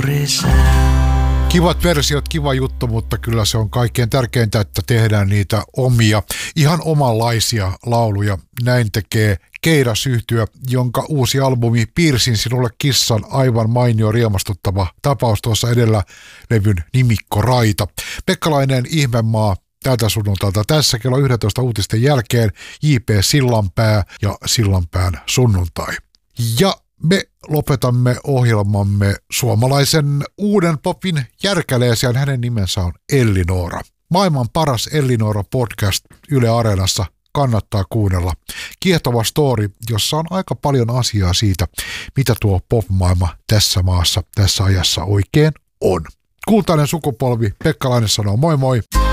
Kivat versiot, kiva juttu, mutta kyllä se on kaikkein tärkeintä, että tehdään niitä omia, ihan omanlaisia lauluja. Näin tekee Keidas-yhtye, jonka uusi albumi Piirsin sinulle kissan, aivan mainio riemastuttava tapaus tuossa edellä levyn nimikko Raita. Pekkalainen Ihmemaa tältä sunnuntailta tässä kello 11 uutisten jälkeen J.P. Sillanpää ja Sillanpään sunnuntai. Ja me lopetamme ohjelmamme suomalaisen uuden popin järkäleeseen. Hänen nimensä on Ellinora. Maailman paras Ellinora podcast Yle Areenassa. Kannattaa kuunnella. Kiehtova story, jossa on aika paljon asiaa siitä, mitä tuo pop-maailma tässä maassa, tässä ajassa oikein on. Kultainen sukupolvi, Pekkalainen sanoo moi moi.